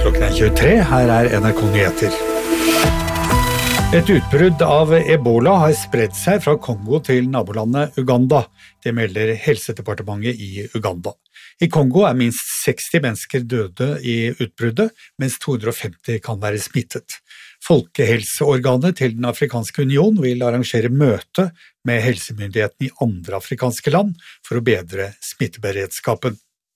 Klokken 23, her NRK Nyheter. Et utbrudd av Ebola har spredt seg fra Kongo til nabolandet Uganda. Det melder Helsedepartementet i Uganda. I Kongo er minst 60 mennesker døde i utbruddet, mens 250 kan være smittet. Folkehelseorganet til Den afrikanske union vil arrangere møte med helsemyndighetene i andre afrikanske land for å bedre smitteberedskapen.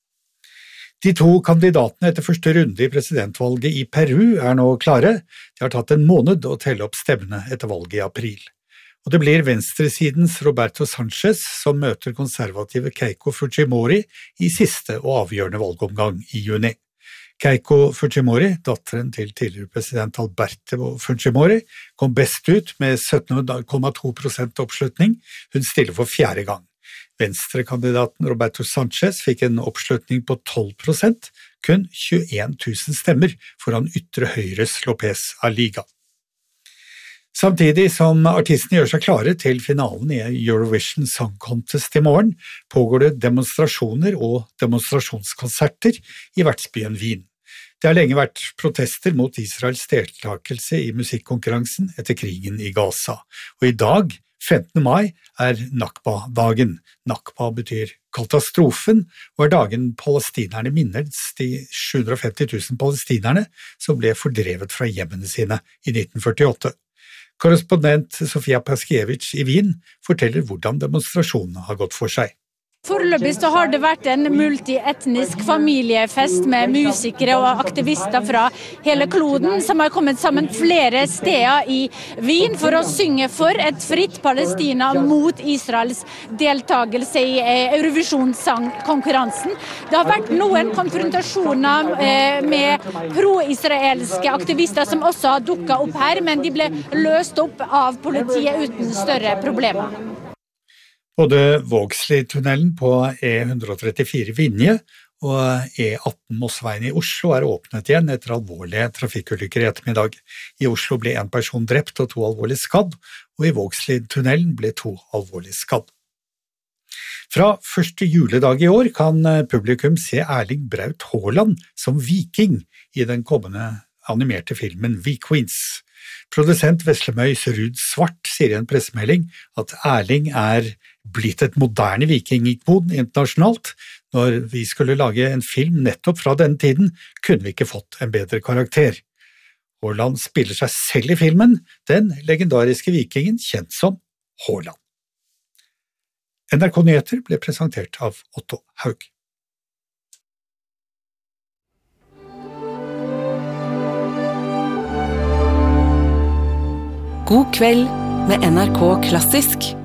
De to kandidatene etter første runde i presidentvalget i Peru er nå klare. Det har tatt en måned å telle opp stemmene etter valget i april. Og det blir venstresidens Roberto Sanchez som møter konservative Keiko Fujimori i siste og avgjørende valgomgang i juni. Keiko Fujimori, datteren til tidligere president Alberto Fujimori, kom best ut med 17,2% oppslutning. Hun stiller for 4. gang. Venstrekandidaten Roberto Sanchez fikk en oppslutning på 12%, kun 21 000 stemmer foran ytre høyres Lopez Aliga. Samtidig som artistene gjør seg klare til finalen i Eurovision Song Contest i morgen, pågår det demonstrasjoner og demonstrasjonskonserter i vertsbyen Wien. Det har lenge vært protester mot Israels deltakelse i musikkonkurransen etter krigen i Gaza, og i dag, 15. mai, er Nakba-dagen. Nakba betyr katastrofen, og er dagen palestinerne minnes de 750 000 palestinerne som ble fordrevet fra hjemmene sine i 1948. Korrespondent Sofia Paskiewicz i Wien forteller hvordan demonstrasjonene har gått for seg. Foreløpig så har det vært en multietnisk familiefest med musikere og aktivister fra hele kloden som har kommet sammen flere steder i Wien for å synge for et fritt Palestina mot Israels deltagelse i Eurovision-sangkonkurransen. Det har vært noen konfrontasjoner med pro-israelske aktivister som også har dukket opp her, men de ble løst opp av politiet uten større problemer. Både Vågslidtunnelen på E134 Vinje og E18 Mossveien i Oslo er åpnet igjen etter alvorlige trafikkulykker i ettermiddag. I Oslo ble en person drept og 2 alvorlig skadd, og i Vågslidtunnelen ble 2 alvorlig skadd. Fra første juledag i år kan publikum se Erling Braut Haaland som viking i den kommende animerte filmen We Queens. Produsent Veslemøys Rud Svart sier i en pressemelding at Erling er blitt et moderne vikingikon internasjonalt. Når vi skulle lage en film nettopp fra denne tiden, kunne vi ikke fått en bedre karakter. Haaland spiller seg selv i filmen, den legendariske vikingen kjent som Haaland. NRK Nyheter ble presentert av Otto Haug. God kveld med NRK Klassisk.